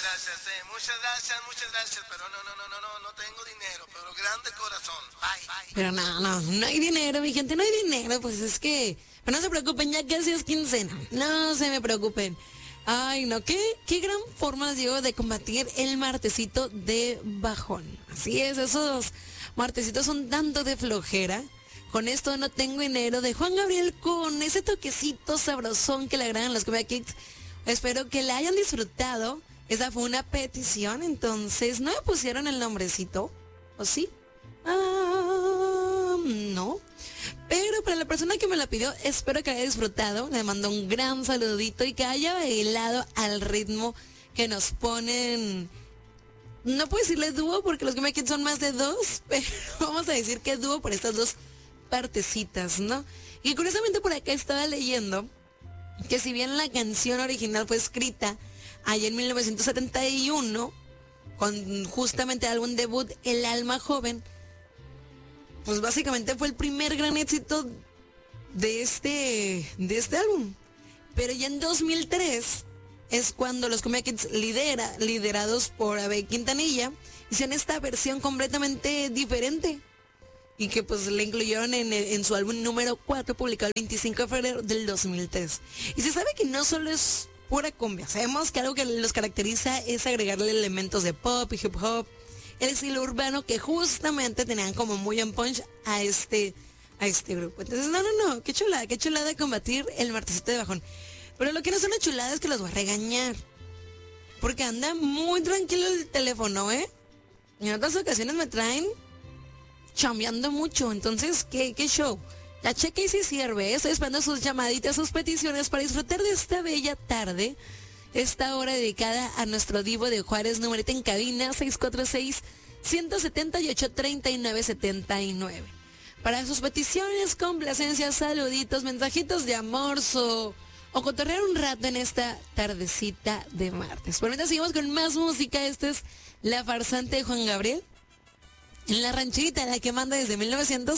muchas gracias, pero no tengo dinero, pero grande corazón, bye. Pero no hay dinero, mi gente, no hay dinero, pues es que, pero no se preocupen, ya casi es quincena, no se me preocupen. Ay, no, qué gran forma les digo de combatir el martesito de bajón. Así es, esos martesitos son tanto de flojera. Con esto no tengo dinero de Juan Gabriel con ese toquecito sabrosón que le agradan los Cumbia Kicks. Espero que la hayan disfrutado. Esa fue una petición, entonces no me pusieron el nombrecito, ¿o sí? No. Pero para la persona que me la pidió, espero que haya disfrutado. Le mando un gran saludito y que haya bailado al ritmo que nos ponen. No puedo decirle dúo porque los Cumbia Kicks son más de dos, pero vamos a decir que dúo por estas dos partecitas, ¿no? Y curiosamente por acá estaba leyendo que si bien la canción original fue escrita allá en 1971 con justamente el álbum debut El Alma Joven, pues básicamente fue el primer gran éxito de este álbum. Pero ya en 2003 es cuando los Cumbia Kicks liderados por Abel Quintanilla hicieron esta versión completamente diferente y que pues le incluyeron en su álbum número 4 publicado el 25 de febrero del 2003. Y se sabe que no solo es pura cumbia, sabemos que algo que los caracteriza es agregarle elementos de pop y hip hop, el estilo urbano que justamente tenían como muy en punch a este grupo. Entonces no, qué chulada combatir el martesito de bajón. Pero lo que no es una chulada es que los voy a regañar, porque anda muy tranquilo el teléfono, ¿eh? En otras ocasiones me traen chambeando mucho, entonces, ¿qué show? La checa y si sirve, estoy esperando sus llamaditas, sus peticiones para disfrutar de esta bella tarde, esta hora dedicada a nuestro divo de Juárez, numerito en cabina, 646-178-3979. Para sus peticiones, complacencias, saluditos, mensajitos de amor, o cotorrear un rato en esta tardecita de martes. Por mientras seguimos con más música, esta es La Farsante de Juan Gabriel. En la rancherita, la que manda desde 1900.